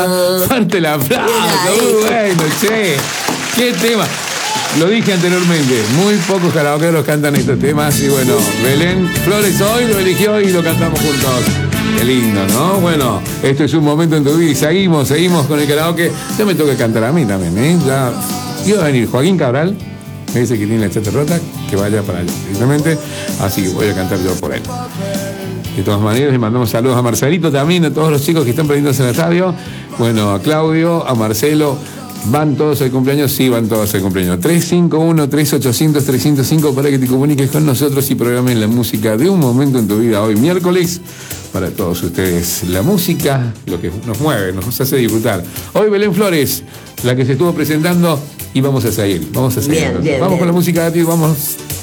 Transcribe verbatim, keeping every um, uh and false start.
Fuerte el aplauso, muy bueno, che. Qué tema. Lo dije anteriormente, muy pocos karaokeros cantan estos temas y bueno, Belén Flores hoy lo eligió y lo cantamos juntos. Qué lindo, ¿no? Bueno, esto es un momento en tu vida y seguimos, seguimos con el karaoke. Ya me toca cantar a mí también, ¿eh? Ya iba a venir Joaquín Cabral, me dice que tiene la chata rota, que vaya para allá, precisamente, así que voy a cantar yo por él. De todas maneras, le mandamos saludos a Marcelito también, a todos los chicos que están perdiéndose en el estadio. Bueno, a Claudio, a Marcelo. ¿Van todos al cumpleaños? Sí, van todos al cumpleaños. tres cinco uno, tres ocho cero cero, tres cero cinco para que te comuniques con nosotros y programes la música de un momento en tu vida hoy miércoles. Para todos ustedes, la música, lo que nos mueve, nos hace disfrutar. Hoy Belén Flores, la que se estuvo presentando, y vamos a seguir, vamos a seguir. Bien, bien, vamos bien. con la música de ti, vamos.